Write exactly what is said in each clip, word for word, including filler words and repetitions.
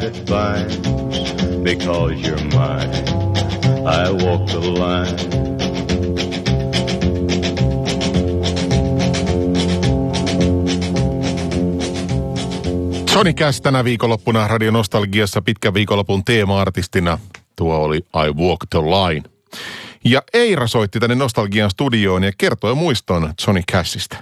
Fine, because you're mine, I walk the line. Johnny Cash tänä viikonloppuna Radio Nostalgiassa pitkän viikonlopun teema-artistina. Tuo oli I Walk the Line. Ja Eira soitti tänne Nostalgian studioon ja kertoi muiston Johnny Cashista.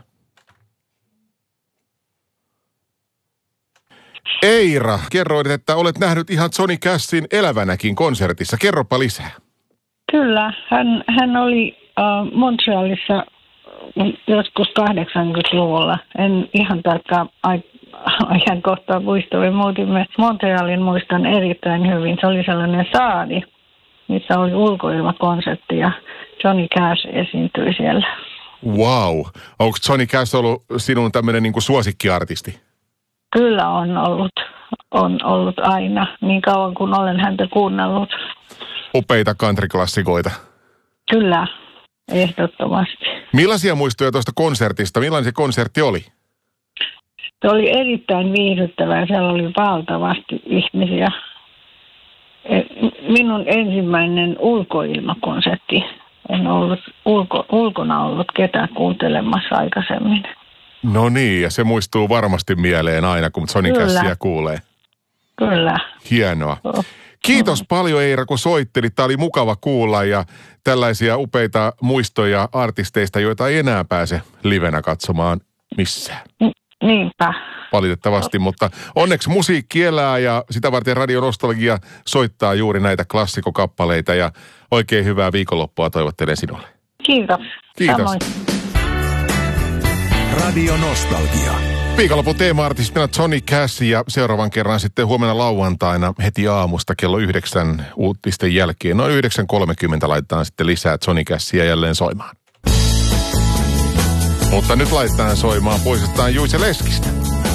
Eira, kerroit, että olet nähnyt ihan Johnny Cashin elävänäkin konsertissa. Kerropa lisää. Kyllä, hän, hän oli äh, Montrealissa joskus kahdeksankymmentäluvulla. En ihan tarkkaan ajan kohtaa muista. Me muutimme Montrealin, muistan erittäin hyvin. Se oli sellainen saari, missä oli ulkoilmakonsertti ja Johnny Cash esiintyi siellä. Wow. Onko Johnny Cash ollut sinun tämmöinen niin kuin suosikkiartisti? Kyllä on ollut. On ollut aina, niin kauan kuin olen häntä kuunnellut. Upeita country-klassikoita. Kyllä, ehdottomasti. Millaisia muistoja tuosta konsertista? Millainen se konsertti oli? Se oli erittäin viihdyttävää. Siellä oli valtavasti ihmisiä. Minun ensimmäinen ulkoilmakonsertti. En ollut ulko, ulkona ollut ketään kuuntelemassa aikaisemmin. No niin, ja se muistuu varmasti mieleen aina, kun Johnny Cashia kuulee. Kyllä. Hienoa. Kiitos paljon, Eira, kun soittelit. Tämä oli mukava kuulla ja tällaisia upeita muistoja artisteista, joita ei enää pääse livenä katsomaan missään. Niinpä. Valitettavasti, mutta onneksi musiikki elää ja sitä varten Radio Nostalgia soittaa juuri näitä klassikokappaleita ja oikein hyvää viikonloppua toivottelen sinulle. Kiitos. Kiitos. Samoin. Radio Nostalgia. Viikonlopun teema-artistina Johnny Cash ja seuraavan kerran sitten huomenna lauantaina heti aamusta kello yhdeksän uutisten jälkeen. Noin yhdeksän kolmekymmentä laitetaan sitten lisää Johnny Cashia jälleen soimaan. Mutta nyt laitetaan soimaan poisestaan Juise Leskistä.